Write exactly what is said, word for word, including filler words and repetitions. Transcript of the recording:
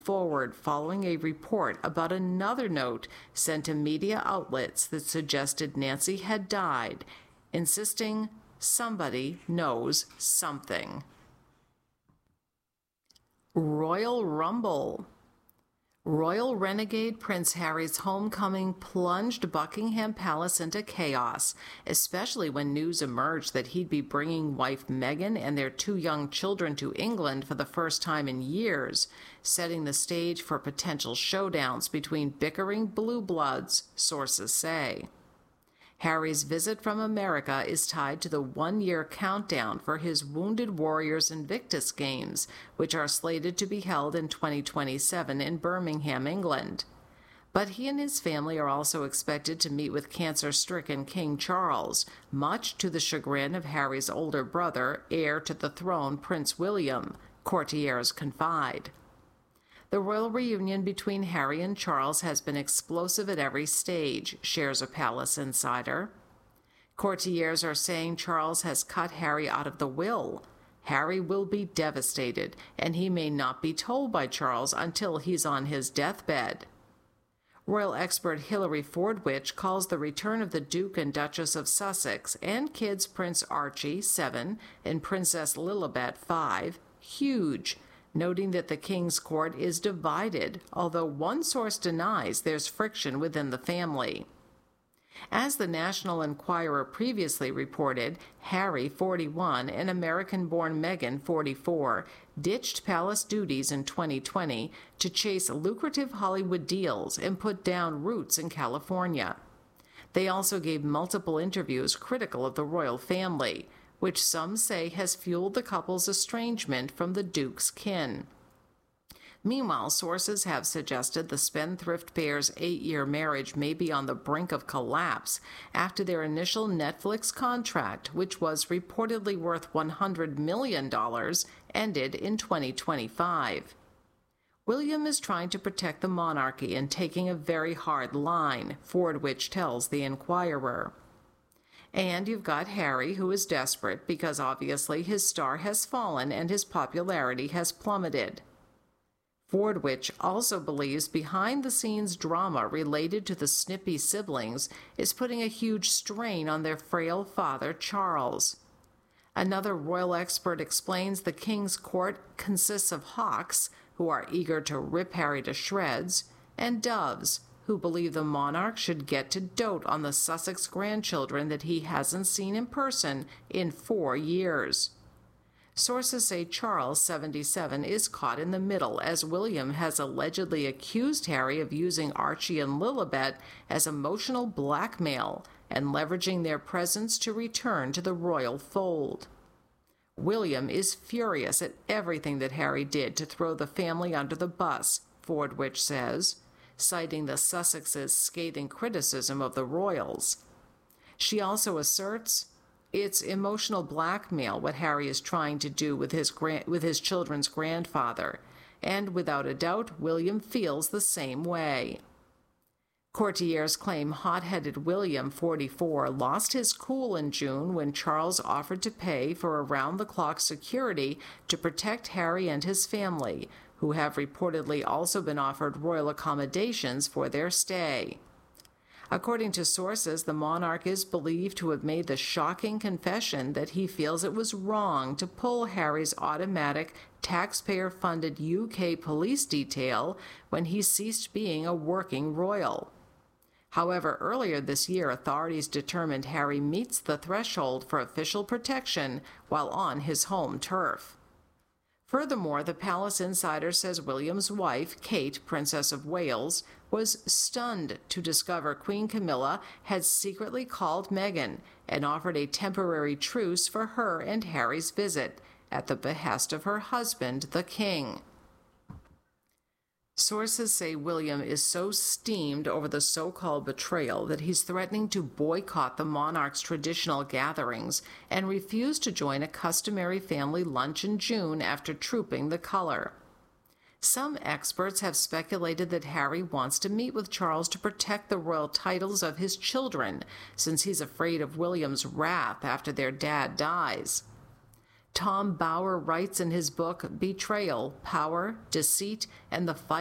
forward following a report about another note sent to media outlets that suggested Nancy had died, insisting somebody knows something. Royal Rumble. Royal renegade Prince Harry's homecoming plunged Buckingham Palace into chaos, especially when news emerged that he'd be bringing wife Meghan and their two young children to England for the first time in years, setting the stage for potential showdowns between bickering blue bloods, sources say. Harry's visit from America is tied to the one-year countdown for his Wounded Warriors Invictus Games, which are slated to be held in twenty twenty-seven in Birmingham, England. But he and his family are also expected to meet with cancer-stricken King Charles, much to the chagrin of Harry's older brother, heir to the throne Prince William, courtiers confide. The royal reunion between Harry and Charles has been explosive at every stage, shares a palace insider. Courtiers are saying Charles has cut Harry out of the will. Harry will be devastated, and he may not be told by Charles until he's on his deathbed. Royal expert Hilary Fordwich calls the return of the Duke and Duchess of Sussex and kids Prince Archie, seven, and Princess Lilibet, five, huge, noting that the King's court is divided, although one source denies there's friction within the family. As the National Enquirer previously reported, Harry, forty-one, and American-born Meghan, forty-four, ditched palace duties in twenty twenty to chase lucrative Hollywood deals and put down roots in California. They also gave multiple interviews critical of the royal family, which some say has fueled the couple's estrangement from the Duke's kin. Meanwhile, sources have suggested the spendthrift pair's eight-year marriage may be on the brink of collapse after their initial Netflix contract, which was reportedly worth one hundred million dollars, ended in twenty twenty-five. William is trying to protect the monarchy and taking a very hard line, Fordwich tells the Enquirer. And you've got Harry, who is desperate because obviously his star has fallen and his popularity has plummeted. Fordwich also believes behind-the-scenes drama related to the snippy siblings is putting a huge strain on their frail father, Charles. Another royal expert explains the King's court consists of hawks, who are eager to rip Harry to shreds, and doves, who believe the monarch should get to dote on the Sussex grandchildren that he hasn't seen in person in four years. Sources say Charles, seventy-seven, is caught in the middle as William has allegedly accused Harry of using Archie and Lilibet as emotional blackmail and leveraging their presence to return to the royal fold. William is furious at everything that Harry did to throw the family under the bus, Fordwich says, citing the Sussexes' scathing criticism of the royals. She also asserts it's emotional blackmail what Harry is trying to do with his gra- with his children's grandfather, and without a doubt, William feels the same way. Courtiers claim hot-headed William, forty-four, lost his cool in June when Charles offered to pay for around-the-clock security to protect Harry and his family, who have reportedly also been offered royal accommodations for their stay. According to sources, the monarch is believed to have made the shocking confession that he feels it was wrong to pull Harry's automatic, taxpayer-funded U K police detail when he ceased being a working royal. However, earlier this year, authorities determined Harry meets the threshold for official protection while on his home turf. Furthermore, the Palace Insider says William's wife, Kate, Princess of Wales, was stunned to discover Queen Camilla had secretly called Meghan and offered a temporary truce for her and Harry's visit, at the behest of her husband, the King. Sources say William is so steamed over the so-called betrayal that he's threatening to boycott the monarch's traditional gatherings and refuse to join a customary family lunch in June after trooping the color. Some experts have speculated that Harry wants to meet with Charles to protect the royal titles of his children, since he's afraid of William's wrath after their dad dies. Tom Bauer writes in his book Betrayal, Power, Deceit, and the Fight